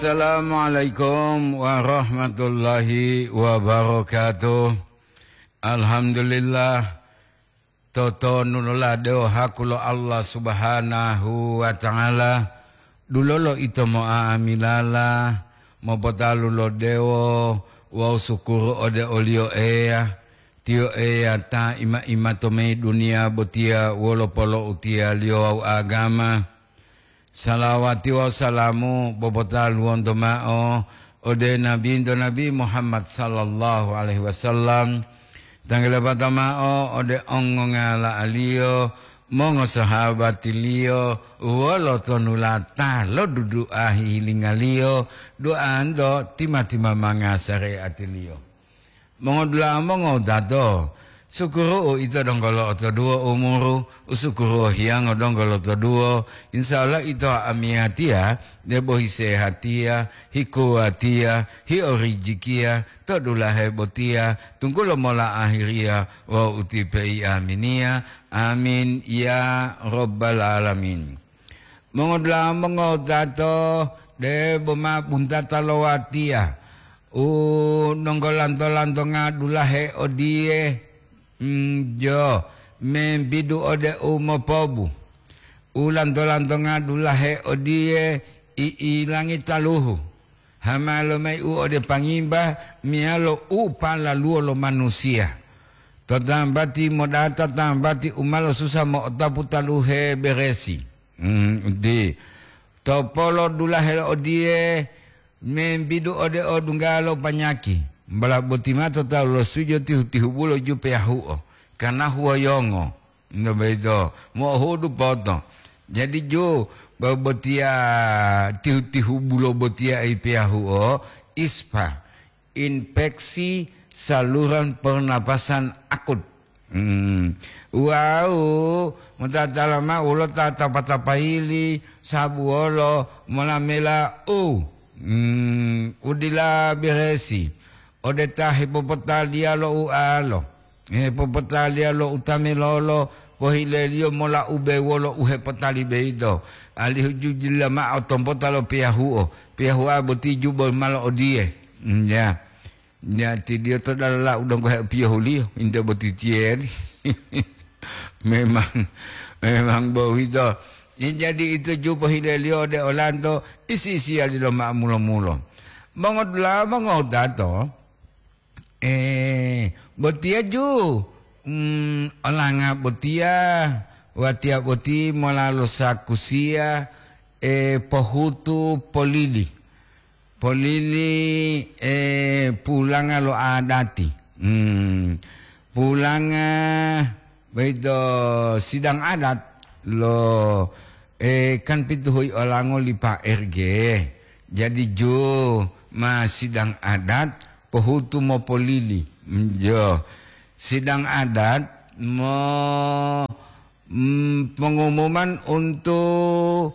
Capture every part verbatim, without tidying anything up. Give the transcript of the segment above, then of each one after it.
Assalamualaikum warahmatullahi wabarakatuh. Alhamdulillah toto nunula deo hakulo Allah subhanahu wa ta'ala dulolo ito mo aamilala mo potalulo deo wa sukuru ode olio ea tio ea ta ima ima tome dunia botia wolo polo utia lio au agama. Salawati wa salamu bobotal wonto mao ode nabi into nabi Muhammad sallallahu alaihi wasallam tanggala mao ode ongo ngala alio mongo sahabat lio wolo tonulata lo dudu ahi lingalio do ando tima-tima mangasare atilio mongo dula mongo dato sukuru itu dong kalau oto dua umuru usukuru hiang dong kalau oto dua insyaallah itu amiatia debo hisehatia hikuatia hi orijikia todula hebotia tunggu lo mola akhiria wa utipei aminia amin ya rabbal alamin mongodla mongodato debo ma bunta talowatia u nonggolanto-lanto ngadulahe odie Mm, jo membidu ode umo pobu ulan tolan tonga dulahe odie i ilangi taluhu hamalo mai u ode pangimba mialo u pala luolo manusia totambati modata tambati umalo susah mo otapu taluhe beresi mm, di topolo dulahe odie membidu ode odunggalo panyaki Mbala botima total lo sujo tihu tihu bulo jupe yahu karena huwa yongo ndo bedo mo hudu poto jadi jo botia tihu tihu bulo botia ipe yahu ispa infeksi saluran pernapasan akut hmm. Wow mutatalama ulo tata patapaili sabu olo molamela u hmm. Udila biresi odeta hipopotalia lo ualo hipopotalia lo utamelolo kohilelio mola ube wolo uhepotali beido ali hujujilla ma otompotalo piahu piahu aboti jubol malo odie ya ya tidio to dalla udang kohe piahu lio inda boti tieri memang memang bohido jadi itu jupo hilelio de olando isi isi alilo ma mulo mulo mongodla mongodato Eh, botia ju, hmm, olanga botia, watia boti molalo sakusia, eh, pohutu polili, polili, eh, pulanga lo adati, hmm, pulanga, begitu sidang adat lo, eh, kan pituhui olango lipa R G, jadi ju ma sidang adat. Pohutu mo polili, jo sidang adat mo mm, pengumuman untuk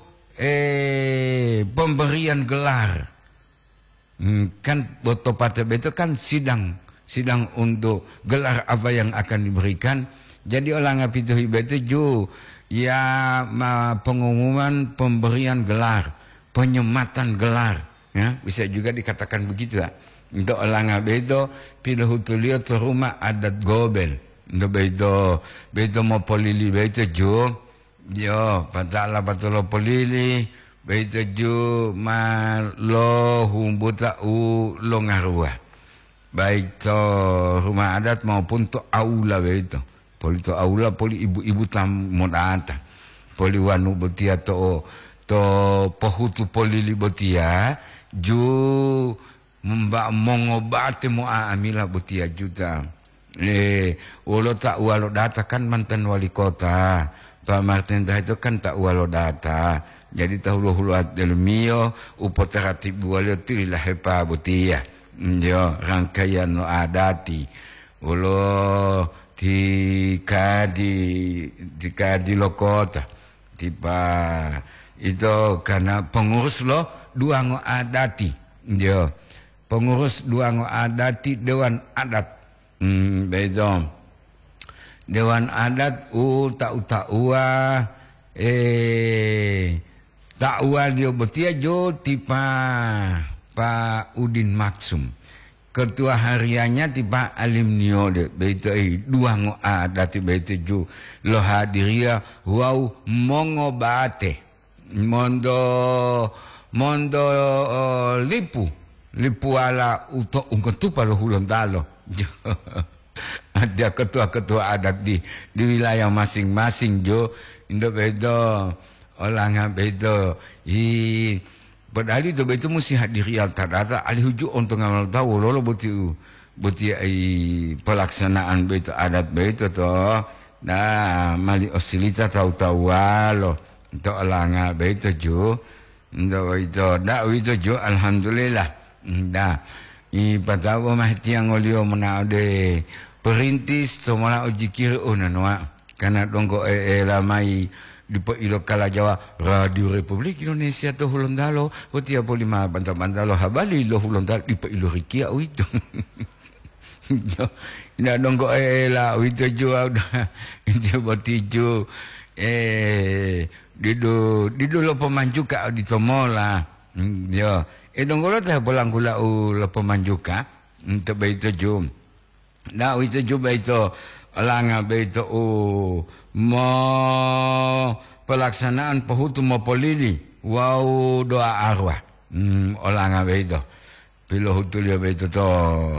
eh, pemberian gelar, hmm, kan boto partai itu kan sidang sidang untuk gelar apa yang akan diberikan. Jadi orang apitu itu ju ya ma, pengumuman pemberian gelar, penyematan gelar, ya bisa juga dikatakan begitu lah. Untuk orang bedo pilih hutulio tu rumah adat gobel. Untuk bedo bedo mau polili bedo ju jo patala patolo polili bedo ju ma lo humbuta u lo ngarua. Baik to rumah adat maupun to aula bedo. Poli to aula poli ibu-ibu tam modata. Poli wanu botia to to pohutu polili botia ju Mbak mengobati mo amila butia juta. Eh, ulo tak walo data kan mantan wali kota. Pak Martin dah itu kan tak walo data. Jadi tahu hulu adelmio upoterati bualio tililah hepa butia. Jo rangkaian no adati. Ulo di kadi di kadi lo kota. Tiba itu karena pengurus lo dua ngo adati. Jo pengurus dua ngo adati dewan adat hmm, bedo dewan adat u tak uta ua eh takwa dia betia jo tipa Pak Udin Maksum. Ketua hariannya tiba alim nio de beta dua ngo ada tiba itu ju lo hadiria wow mongo bate mondo mondo uh, lipu lipu ala uto ungketu palo hulon dalo ada ketua-ketua adat di di wilayah masing-masing jo indo bedo olanga bedo i padahal itu itu mesti hadirial tadata ali huju untuk ngamal tahu lolo buti buti ai pelaksanaan begitu adat begitu toh nah mali osilita tahu tahu lo untuk alanga begitu ju untuk itu dah itu ju alhamdulillah dah i patawa mah tiang olio mana de perintis to mana uji kiri unanwa karena dongko e ramai di ilo kala Jawa Radio Republik Indonesia to hulondalo o tia polima banta-banta lo habali lo hulondalo di ilo rikia itu ina dongko e la itu jo udah itu botijo eh dido dido lo pemanjuka di tomola yo e dongko lo teh bolang kula u lo pemanjuka untuk beito jo na itu jo beito alanga beito o mo pelaksanaan pahutu mo polili wow doa arwah hmm, olanga beito pilo hutu dia beito to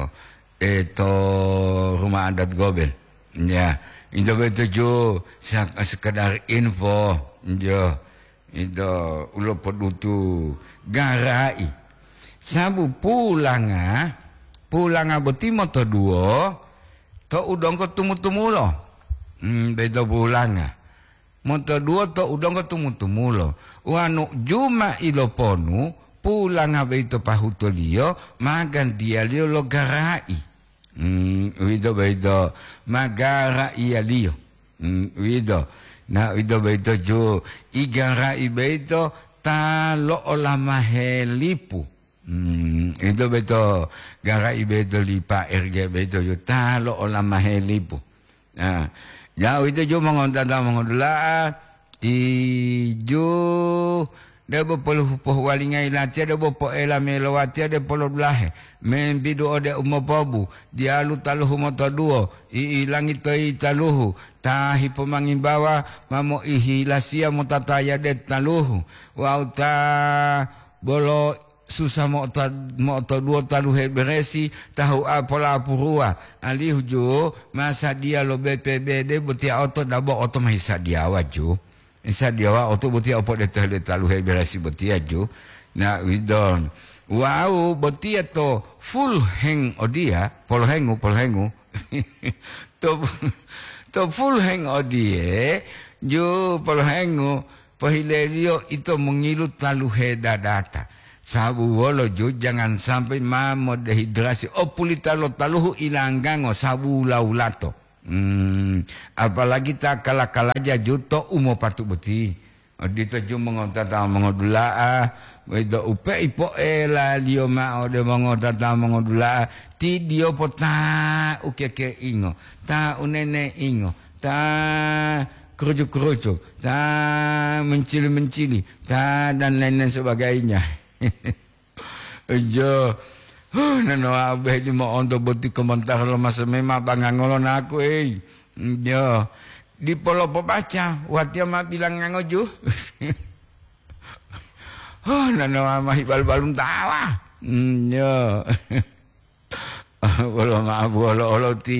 eto rumah adat Gobel ya itu beito jo sekedar info jo itu ulo podutu garai sabu pulanga pulanga botimo to duo to udong ko tumu-tumulo Hmm, beto bulanga. Moto dua to udong ko tumu-tumulo. Wano juma iloponu pulanga beto pahutolio magan dia lio lo garai. Hmm, wido beto magara ia lio. Hmm, wido. Na wido beto jo igarai beto ta lo ola mahelipu. Hmm, itu beto garai beto lipa erge beto jo ta lo ola mahelipu. Ah, jauh itu jo mengontada mengodula ijo debo poluh poh walingai latia debo po ela melowatia de polo blahe men bidu ode umo pobu dia lu taluhu moto duo i ilangi toi taluhu tahi pemangin bawa mamo ihi lasia motataya de taluhu wa ta bolo susah mau ta mau ta dua talu he beresi tahu apola purua ali hujo masa dia lo B P B D betia auto dabo auto mahisa dia waju isa dia wa auto betia opo de talu he beresi betia jo na widon wow betia to full hang odia pol hengu pol hengu to to full hang odia jo pol hengu pahilelio itu mengilu talu he dadata sabu wolo jo jangan sampai mamo dehidrasi o pulita lo taluhu ilanggango sabu laulato hmm, apalagi tak kala kalaja juto umo patu beti dito jo mengotata mengodula wedo upe ipo ela lio ma ode mengotata mengodula ti dio pota ukeke ingo ta unene ingo ta kerucuk-kerucuk ta mencili-mencili ta dan lain-lain sebagainya jo nano abe di mo ondo boti komentar lo mas mema bangangolon aku eh jo di polo baca watia ma bilang ngojo oh nano ama hibal balun tawa jo wala maaf wala wala ti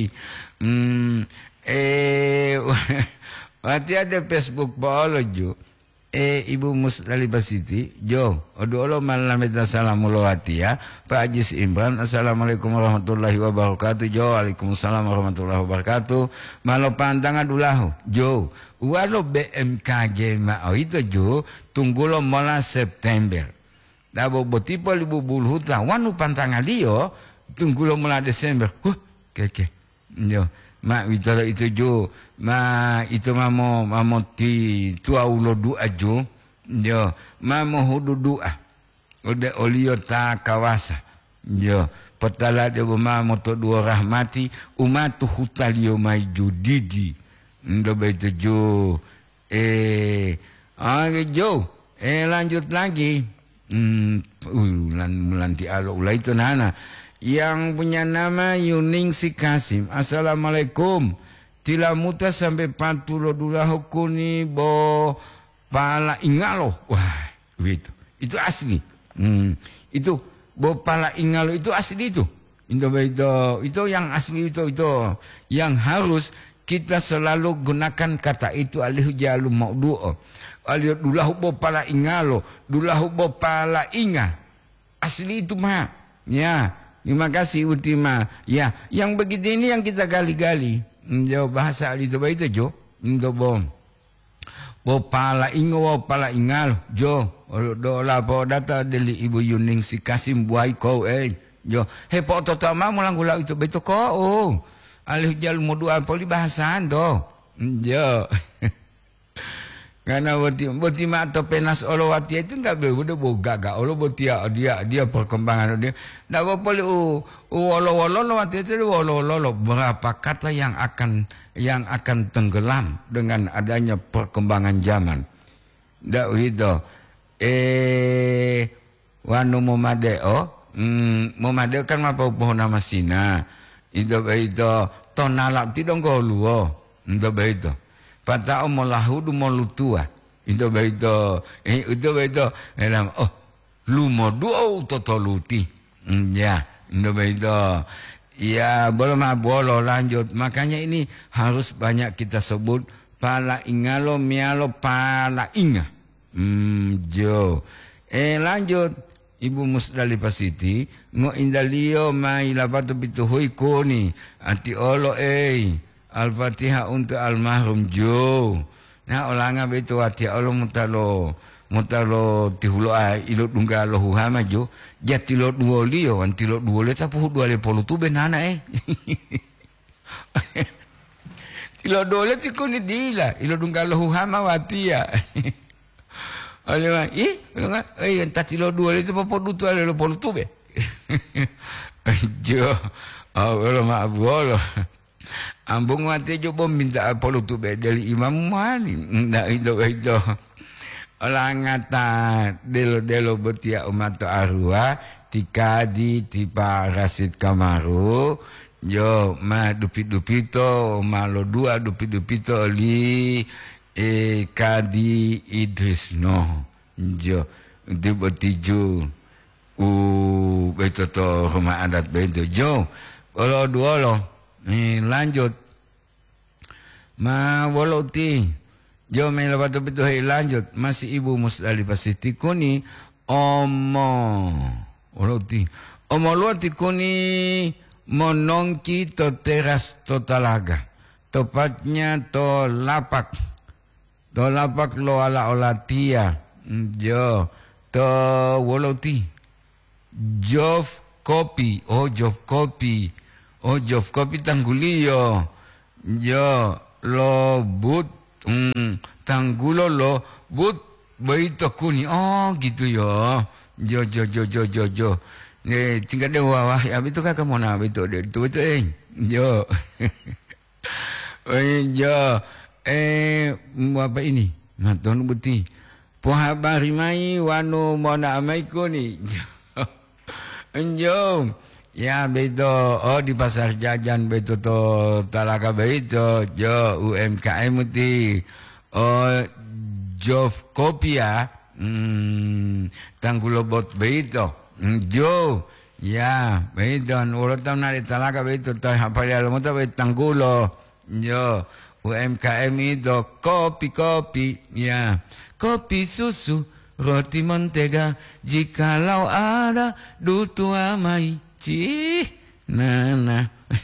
eh watia ada Facebook polo jo eh Ibu Musdalifah Siti jo odo malam kita salamulo ya Pak Ajis Imran assalamualaikum warahmatullahi wabarakatuh jo waalaikumsalam warahmatullahi wabarakatuh malo pantangan dulahu jo walo B M K G ma oh itu jo tunggulo mola September dabo botipo libu bulhuta wanu pantangan dio tunggulo mola Desember huh keke jo mak italo itu jo ma itu mamo mamo ti tua ulo dua jo jo mamo hudu dua ode olio ta kawasa jo petala de mamo to dua rahmati umatu hutalio mai judidi ndo beto jo eh ah jo Eh lanjut lagi. Hmm, uh, lanti alo ulai itu nana. Yang punya nama Yuning si Kasim. Assalamualaikum. Tila muta sampai patulo dula hukuni bo pala ingalo. Wah, itu. Itu asli. Hmm, itu bo pala ingalo itu asli itu. Itu itu itu yang asli itu itu yang harus kita selalu gunakan kata itu alih jalu maudu'o. Alih dulahu bo pala ingalo, dulahu bo pala inga. Asli itu mah. Ya, terima kasih Ultima. Ya, yang begitu ini yang kita gali-gali. Jo bahasa itu itu jo. Untuk bom. Bo pala ingo bo pala ingal jo. Do la po data deli Ibu Yuning si Kasim buai kau eh. Jo, he po toto ma mulang gula itu beto ko. Oh. Alih jal modua poli bahasan do. Jo. Karena boti boti ma atau penas olo wati itu enggak boleh udah boga gak olo boti dia dia perkembangan dia. Ndak boleh u olo olo wati itu olo olo berapa kata yang akan yang akan tenggelam dengan adanya perkembangan zaman. Ndak itu eh wanu momadeo hmm momadeo kan apa pohon nama sina. Itu itu tonalak tidak kau luo. Itu itu. Pada omolahudu molutua. Itu itu. Eh itu itu. Elam oh lumo dua totoluti. Ya, itu itu. Ya, belum boleh lanjut. Makanya ini harus banyak kita sebut pala ingalo mialo pala inga. Hmm, jo. Eh lanjut. Ibu Musdalifah Siti ngo indalio mai lapatu bituhui kuni anti olo eh Al-Fatihah untuk almarhum Jo. Nah olanga beto hati Allah mutalo mutalo tihulo ai ilo dunggalo huhama Jo. Jati lo duo lio anti lo duo le tapu dua le polu tu benana eh. Tilo dole tikuni dila ilo dunggalo huhama watia. Oleh mah, ih, kan, eh, entah tilo dua itu apa dutu ada lo polu tu be. Jo, oh kalau maaf bolo. Ambung mati jo bom minta polu tu be dari Imam Malik. Ndak itu itu. Orang ngata delo delo betia umat arwah tika di tipa Rasid Kamaru. Jo, ma dupi dupi to malo dua dupi dupi to li e Kadi Idris no jo di betiju u beto to rumah adat beto jo olo dua lo eh lanjut ma wolo ti jo me lepas beto he lanjut masih Ibu Musdalifah Siti kuni omo wolo ti omo lo ti kuni monongki to teras to talaga tepatnya to lapak to lapak lo ala olatia jo to woloti jof kopi oh jof kopi oh jof kopi tanggulio jo lo but mm, tanggulo lo but beito kuni oh gitu yo jo jo jo jo jo jo eh tinggal deh wah ya itu kakak mau na itu deh itu itu eh jo oh jo eh apa ini ngaton buti pohabari mai wanu mona amaiku ni enjo ya beto oh di pasar jajan beto to talaga beto jo U M K M ti oh Jof Kopia hmm, tanggulobot beto jo ya beto urutan nari talaga beto to hapali alamuta beto tanggulo jo U M K M itu kopi-kopi, ya. Kopi susu, roti mentega, jikalau ada dutu amai. Cih, nah, nah.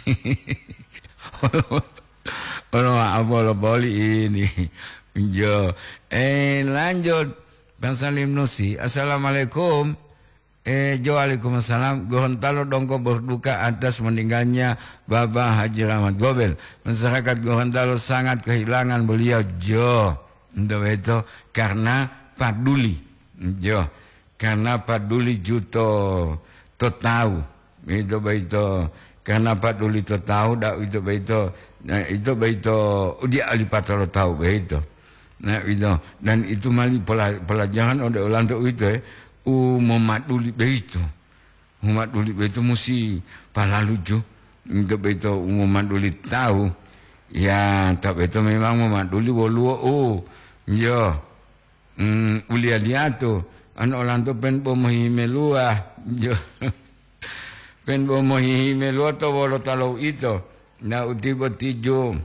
Orang apa boleh ini. Jo, eh lanjut. Bang Salim Nusi, Assalamualaikum. Eh, jo Waalaikumsalam. Gorontalo dongko berduka atas meninggalnya Bapak Haji Rahmat Gobel. Masyarakat Gorontalo sangat kehilangan beliau. Jo, untuk itu karena peduli. Jo, karena peduli juto to tahu. Itu itu karena peduli to tahu. Dak itu itu nah, itu itu dia alipatalo tahu itu. Nah itu dan itu mali pelajaran oleh orang tu itu eh umat dulu begitu umat dulu begitu mesti pala lucu untuk itu umat dulu tahu ya tapi itu memang umat dulu walu oh ya mm, ulia lihat tu anak orang tu pen pomohi melua ya pen pomohi melua tu walau tahu itu na utiba tijo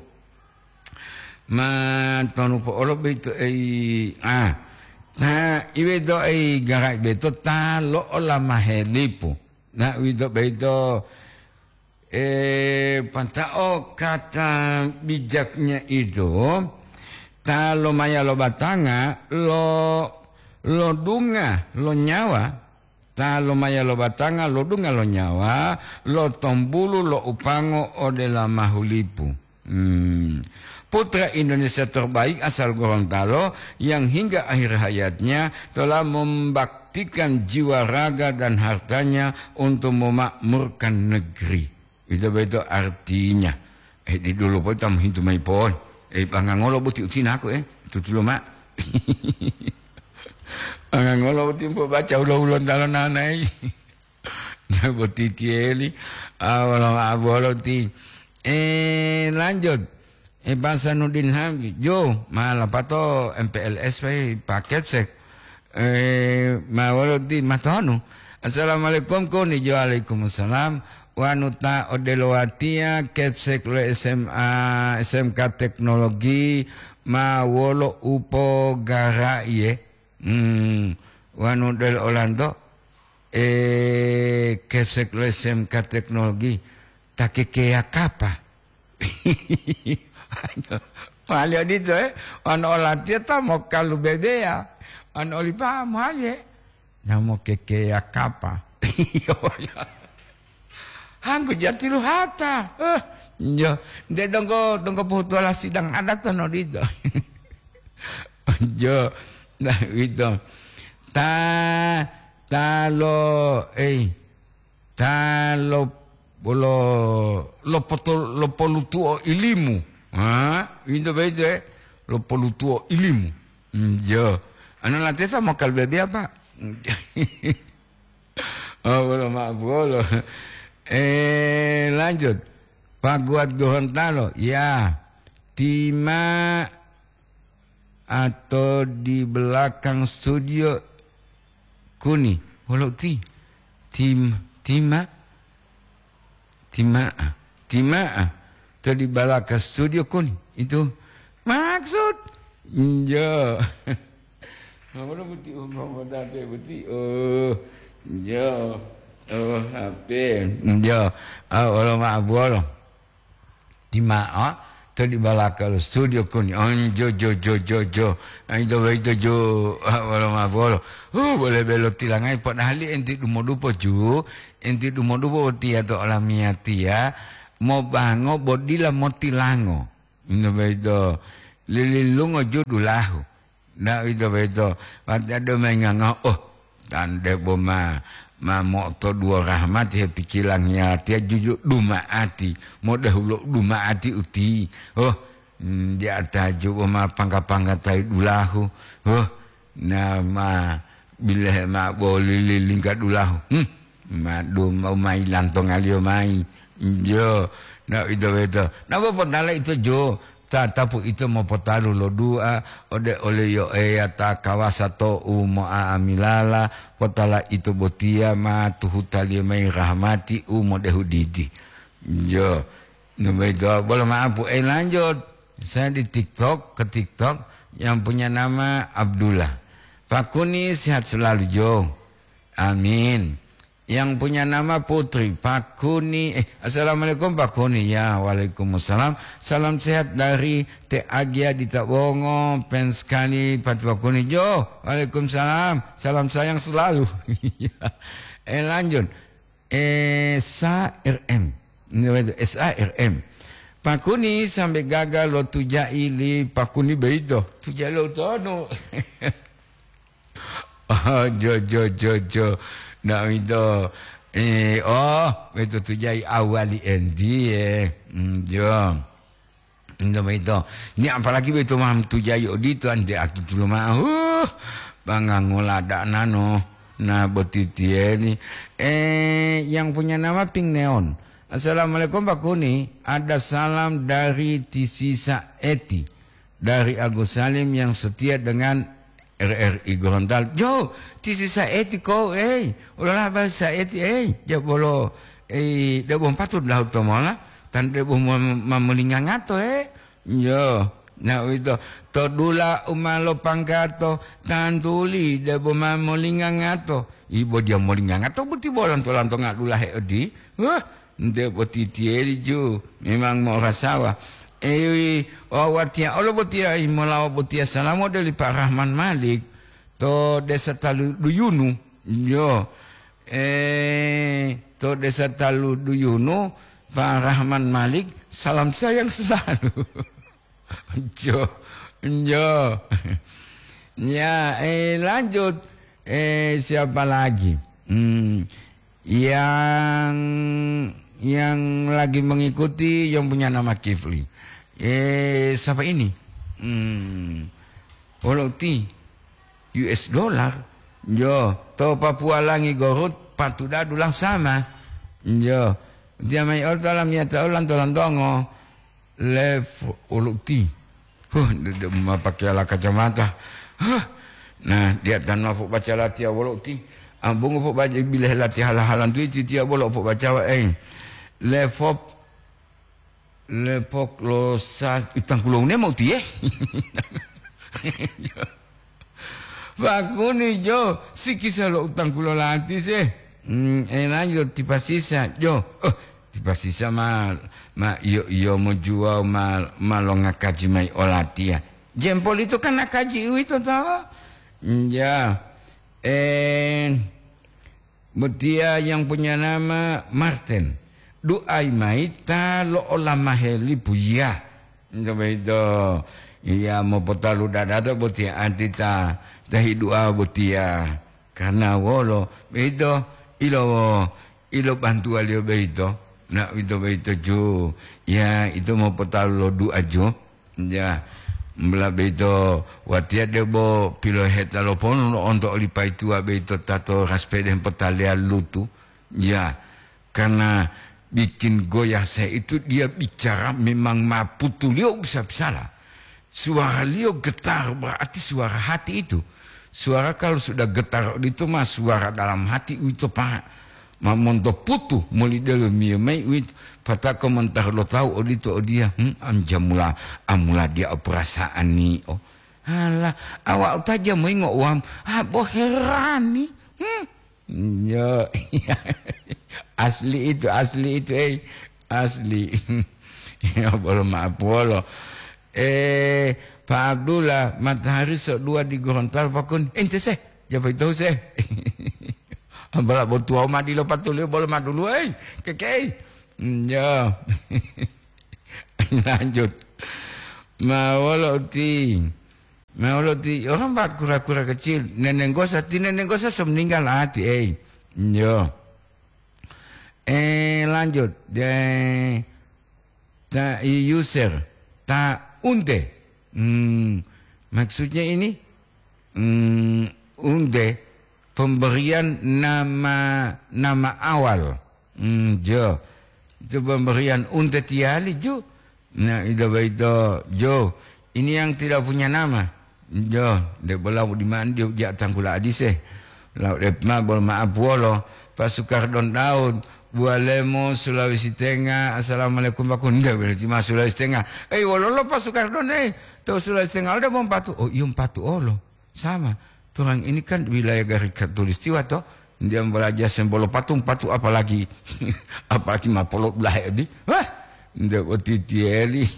ma tonu po olo beto ai ah na iwe do ai garai beto ta lo ola mahelipu na wido beto eh pantao kata bijaknya itu ta lo maya lo batanga lo lo dunga lo nyawa ta lo maya lo batanga lo dunga lo nyawa lo tombulu lo upango odela mahulipu hmm. Putra Indonesia terbaik asal Gorontalo yang hingga akhir hayatnya telah membaktikan jiwa raga dan hartanya untuk memakmurkan negeri. Itu betul artinya. Eh di dulu pun tam hintu mai pon. Eh pangangolo buti utin aku eh. Itu dulu mak. Pangangolo buti po baca ulo-ulo talon nanai. Ya buti tieli. Awalo awalo ti. Eh lanjut. Eh bangsa Nudin Hamdi, jo malah pato M P L S paket sek. Eh mawalodi matonu. Assalamualaikum ko ni jo waalaikumsalam. Wanuta odeloatia kepsek le S M A S M K teknologi mawolo upo gara ye. Hmm wanudel Orlando eh kepsek le S M K teknologi takekea kapa. Malio dito eh, ano olatia ta mo kalu bedea, ano olipa malie, na mo kekea kapa. Hanggu jati lu hata, eh, jo, de dongko dongko putu ala sidang adat no dito, jo, nah itu, ta ta lo, eh, ta lo Lo lo poto lo polutuo ilimu, ah, itu beda, lo polutuo ilimu, jo, anak nanti sama kalau beda apa? Oh, belum maaf belum. Eh lanjut, Pak Guat Gorontalo, ya, Tima atau di belakang studio Kuni, walau ti, tim Tima. Tima, Tima, tadi balik ke studio kun itu maksud, ya, mana bukti, mana bukti, bukti, oh, ya, oh, apa, ya, oh, orang maaf orang, Tima, ah, tadi balik ke studio kun, oh, jo, jo, jo, jo, jo, itu itu jo, orang maaf orang, oh, boleh belok tilangai, pada hal ini dumo dupo ju. Enti du modu boti atau alamia tia mo bango bodila motilango ino bedo lililungo judulahu na itu bedo pada do mengango oh tande boma ma moto dua rahmat he pikilangnya tia juju duma ati mo dahulu duma ati uti oh dia taju boma pangka-pangka tai dulahu oh nama bila ma boleh lilingkat dulahu hmm madu mau mai lantong alio mai jo na itu itu na apa tala itu jo ta tapu itu mau potaru lo dua ode ole yo e ata kawasato umo amilala potala itu botia ma tuhutali mai rahmati umo dehudidi jo no itu boleh maaf eh lanjut saya di TikTok ke TikTok yang punya nama Abdullah Pak Kuni sehat selalu jo amin. Yang punya nama Putri Pak Kuni, eh assalamualaikum Pak Kuni ya waalaikumsalam salam sehat dari T Agia di Tabongo pen sekali Pak Kuni jo waalaikumsalam salam sayang selalu eh lanjut eh S A R M S A R M Pak Kuni sampai gagal lo tuja ili Pak Kuni beito tuja lo tono oh jo jo jo jo nah itu eh oh itu tu jai awali endi eh jo Itu itu. Ni apalagi begitu mam tu jayo di tu ande atu tu mah. Uh, bangang ngolada nano. Nah botiti ni. Eh yang punya nama Pink Neon. Assalamualaikum Pak Kuni. Ada salam dari Tisisa Eti. Dari Agus Salim yang setia dengan R R I Gorontalo. Jo, Tisisa Eti kau eh. Ulala bahasa Eti eh. Ja bolo eh dia bom patut dah utamala. Tan dia bom mamelingang ato eh. Yo. Nah itu todula umalo pangkato tantuli dia bom mamelingang ato. Ibu dia melingang ato beti bolan to lantong adulah edi. Wah. Dia botiti ju memang mau rasawa eh wawatia Allah botia imolawa botia salamu dari Pak Rahman Malik to desa Talu Duyunu yo eh to desa Talu Duyunu Pak Rahman Malik salam sayang selalu jo jo ya eh lanjut eh siapa lagi hmm, yang yang lagi mengikuti yang punya nama Kifli. Eh, siapa ini? Hmm, Poloti U S dollar. Jo, to Papua langi gorut patuda dulang sama. Jo, dia mai ol dalam nyata ulan tolan dongo. Lev Poloti. Huh, dia mau pakai ala kacamata. Huh. Nah, dia dan mau baca latihan Poloti. Ambung mau baca bila latihan hal-halan tu dia boleh baca eh. Lepop lepok lo sa itang kulong ne mau tie Pakuni jo si kisah lo utang kulong lanti se hmm enak yo tipa sisa jo oh tipa sisa mal ma yo yo mau jual mal malo ngakaji mai olatia jempol itu kan ngakaji itu tahu ya eh betia yang punya nama Martin duai mai ta lo olah maheli buya coba itu iya mau potalu dada tu botia antita tahi doa botia karena wolo beito ilo ilo bantu alio beito nak itu beito jo ya itu mau potalu lo doa jo ya mbla beito watia debo pilo heta lo pon untuk lipai tua beito tato raspede petalia lutu ya karena bikin goyah saya itu dia bicara memang maputu liok bisa-bisa lah. Suara liok getar berarti suara hati itu. Suara kalau sudah getar itu mah suara dalam hati itu pak. Mamonto putu muli dulu miamai itu. Patah komentar lo tahu itu dia. Hmm, anjamula amula dia perasaan ni. Oh, alah awak taja mengok wam. Ah boh heran ni. Hmm. Yo. Asli itu, asli itu, eh, asli. Ya boleh maaf boleh. Eh, Pak Abdullah, matahari sok dua di Gorontalo pakun. Ente seh, jawab itu seh. Apalah botua mati lo patulio boleh mat dulu, eh, kekei. Ya, lanjut. Mawaloti, mawaloti. Orang pak kura-kura kecil, nenek gosa, ti nenek gosa semeninggal hati, eh, ya. Eh lanjut de ta user ta unde hmm, maksudnya ini hmm, unde pemberian nama nama awal hmm, jo itu pemberian unde tiali jo nah itu itu jo ini yang tidak punya nama jo de bola di mana dia jak tangkula adise laut de ma bol maaf bolo Pasukar Don Daud Bualemo Sulawesi Tengah. Assalamualaikum Pak Kun. Enggak berarti mas Sulawesi Tengah. Eh wololo Pasukar Don eh. Tahu Sulawesi Tengah ada bom patu. Oh iya patu olo. Sama. Orang ini kan wilayah garis katulistiwa toh. Dia belajar sembolo patung patu apalagi apalagi mapolot belah di. Wah. Ndak otitieli.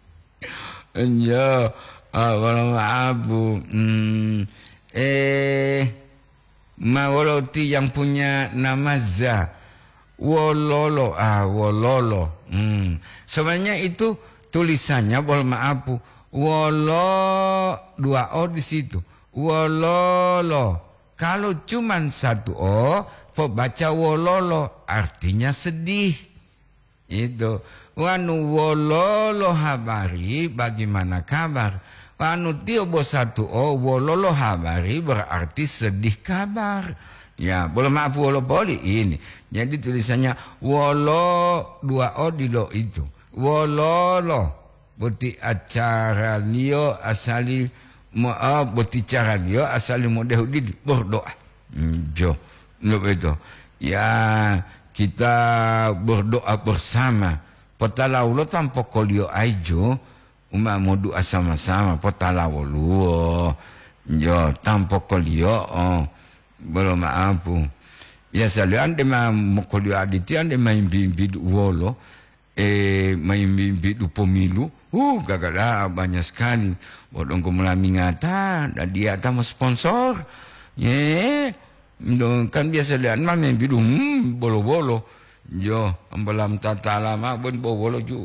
Enjo. Ah kalau abu. Hmm. Eh Mawoloti yang punya nama Za. Wololo, ah wololo. Hmm. Sebenarnya itu tulisannya boleh maaf. Wolo dua o di situ. Wololo. Kalau cuman satu o, baca wololo artinya sedih. Itu. Wanu wololo habari bagaimana kabar. Wanu tiobo satu o wololo habari berarti sedih kabar. Ya, boleh maaf wolo poli ini. Jadi tulisannya wolo dua o di lo itu. Wololo. Boti acara lio asali maaf boti cara lio asali model di berdoa. Hmm, jo. Lo itu. Ya, kita berdoa bersama. Potalaulo tanpa kolio aijo. Uma mau doa sama-sama. Potalaulo. Jo, tanpa kolio. Oh. Belum maaf. Ya selalu ande mau kolio aditi ande main bimbi wolo. Eh main bimbi pemilu. Uh gagal lah banyak sekali. Bodong kumulami ngata. Dan dia tak mau sponsor. Yeah. Kan biasa lihat mah main bidu. Hmm bolo-bolo. Jo ambalam tata lama pun bolo ju.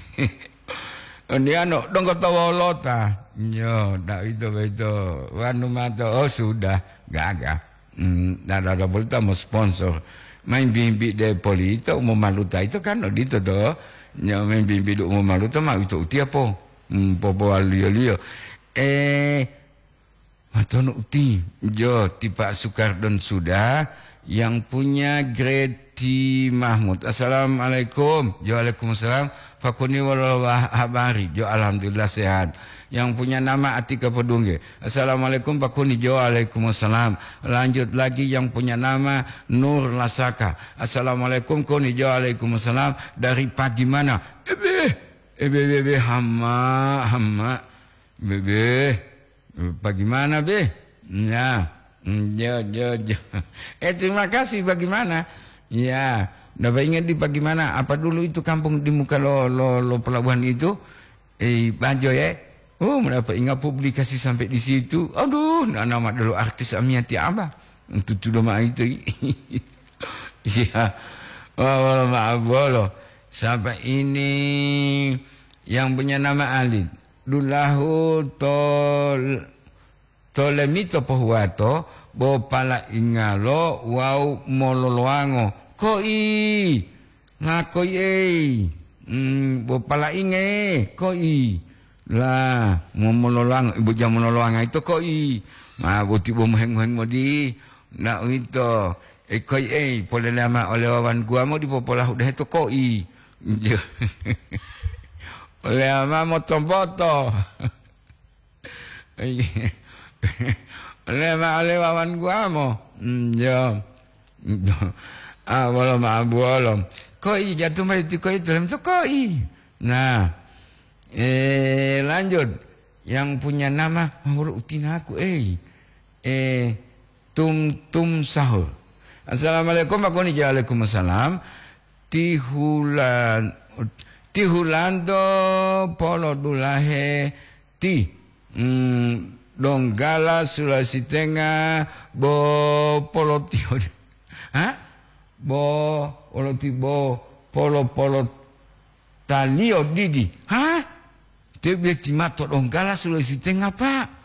Dia no dong kata wolo ta. Jo dak itu itu. Wanu mata oh sudah gagal. Hmm dah dah boleh tak mau sponsor. Main bimbi de polita umum maluta itu kan itu tuh. Ya main bimbi umum maluta mah itu uti apa? Hmm popo alio-lio. Eh Matono uti, jo tipe Sukardon sudah yang punya Greti Mahmud. Assalamualaikum. Jo waalaikumsalam. Fakuni walau habari. Jo alhamdulillah sehat. Yang punya nama Atika Pedungge. Assalamualaikum Fakuni. Jo waalaikumsalam. Lanjut lagi yang punya nama Nur Lasaka. Assalamualaikum Kuni. Jo waalaikumsalam. Dari pagi mana? Ebe, ebe, ebe, hama, hama, bebe. Bagaimana be? Ya, jo, jo, jo. Eh terima kasih bagaimana? Ya, dapat ingat di bagaimana? Apa dulu itu kampung di muka lo lo, lo pelabuhan itu? Eh Bajo ya? Oh mendapat ingat publikasi sampai di situ. Aduh, nama dulu artis Amiati Abah untuk tu nama itu. Ya, oh maaf bolo. Sampai ini yang punya nama Alid. Dulahu tol tolemito pohuato bo pala ingalo wau mololoango koi ngakoi ei mm, bo pala inge koi lah mo mololoango ibu jam mololoango itu koi ma bo tibo moheng-moheng modi na itu e koi ei pole lama oleh wawan gua mo di popolah udah itu koi oleh ama motomboto. Oleh ama oleh wawan gua mo. Jo. Ah bolom ah bolom. Koi jatuh mari tu koi dalam tu koi. Nah. Eh lanjut. Yang punya nama huruf utin aku eh. Eh tum tum sahur. Assalamualaikum warahmatullahi wabarakatuh. Waalaikumsalam. Tihulan Tihulando polo dulahe ti mm, Donggala Sulawesi Tengah bo polo tio ha bo polo tibo polo polo talio didi ha tebe timato Donggala Sulawesi Tengah pak